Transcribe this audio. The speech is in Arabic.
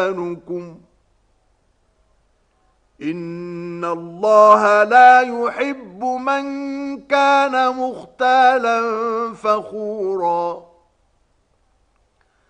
إن الله لا يحب من كان مختالا فخورا